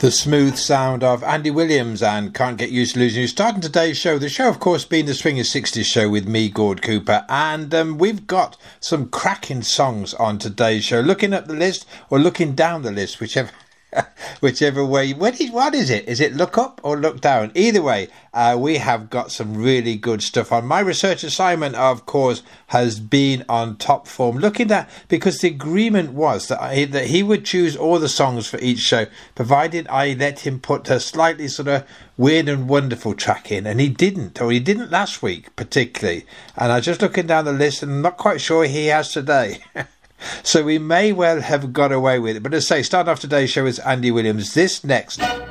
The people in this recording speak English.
The smooth sound of Andy Williams and Can't Get Used to Losing You. Starting today's show. The show, of course, being the Swingers 60s show with me, Gord Cooper. And we've got some cracking songs on today's show. Looking up the list or looking down the list, whichever way. What is it? Is it look up or look down? Either way, we have got some really good stuff on. My research assignment, of course, has been on top form. Looking at, because the agreement was that he would choose all the songs for each show, provided I let him put a slightly sort of weird and wonderful track in, and he didn't last week particularly. And I was just looking down the list, and I'm not quite sure he has today. So we may well have got away with it. But as I say, start off today's show with Andy Williams. This next